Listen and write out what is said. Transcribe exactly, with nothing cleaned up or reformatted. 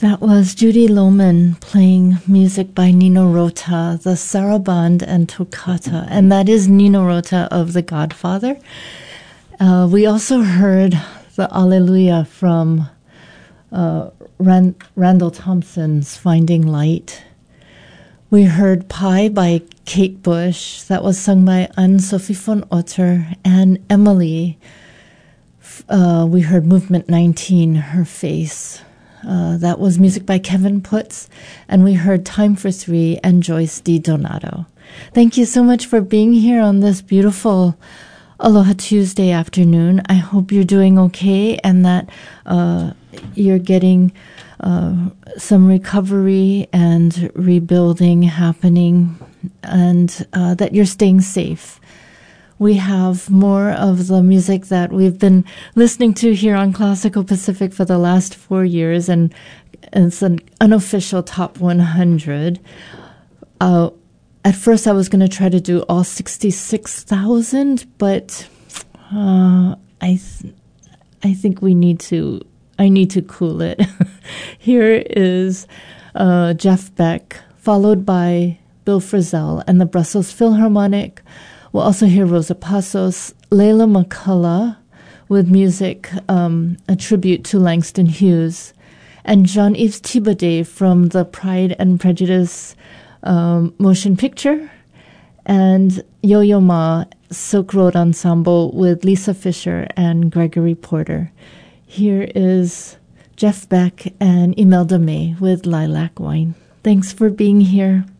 That was Judy Lohman playing music by Nino Rota, the Saraband and Toccata, and that is Nino Rota of The Godfather. Uh, we also heard the Alleluia from uh, Rand- Randall Thompson's Finding Light. We heard Pie by Kate Bush. That was sung by Anne-Sophie von Otter and Emily. Uh, we heard Movement nineteen, Her Face. Uh, that was music by Kevin Putz, and we heard Time for Three and Joyce Di Donato. Thank you so much for being here on this beautiful Aloha Tuesday afternoon. I hope you're doing okay and that uh, you're getting uh, some recovery and rebuilding happening, and uh, that you're staying safe. We have more of the music that we've been listening to here on Classical Pacific for the last four years, and it's an unofficial top one hundred. Uh, at first, I was going to try to do all sixty-six thousand, but uh, I, th- I think we need to. I need to cool it. Here is uh, Jeff Beck, followed by Bill Frisell and the Brussels Philharmonic. We'll also hear Rosa Passos, Layla McCullough with music, um, a tribute to Langston Hughes, and Jean-Yves Thibaudet from the Pride and Prejudice um, motion picture, and Yo-Yo Ma, Silk Road Ensemble with Lisa Fischer and Gregory Porter. Here is Jeff Beck and Imelda May with Lilac Wine. Thanks for being here.